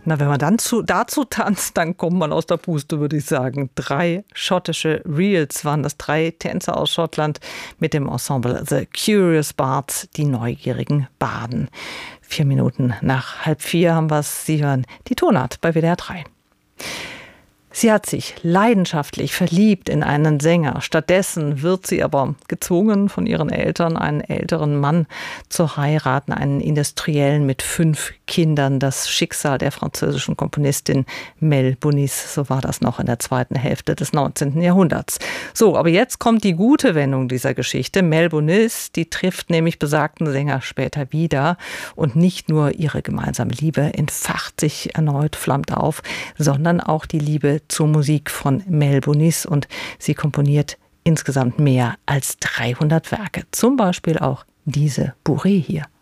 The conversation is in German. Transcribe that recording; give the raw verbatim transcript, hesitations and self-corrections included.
Na, wenn man dann zu, dazu tanzt, dann kommt man aus der Puste, würde ich sagen. Drei schottische Reels waren das, drei Tänzer aus Schottland mit dem Ensemble The Curious Bards, die neugierigen Baden. Vier Minuten nach halb vier haben wir es. Sie hören die Tonart bei W D R drei. Sie hat sich leidenschaftlich verliebt in einen Sänger. Stattdessen wird sie aber gezwungen, von ihren Eltern einen älteren Mann zu heiraten, einen Industriellen mit fünf Kindern. Das Schicksal der französischen Komponistin Mel Bonis, so war das noch in der zweiten Hälfte des neunzehnten Jahrhunderts. So, aber jetzt kommt die gute Wendung dieser Geschichte. Mel Bonis, die trifft nämlich besagten Sänger später wieder. Und nicht nur ihre gemeinsame Liebe entfacht sich erneut, flammt auf, sondern auch die Liebe zur Musik von Mel Bonis, und sie komponiert insgesamt mehr als dreihundert Werke. Zum Beispiel auch diese Bourrée hier.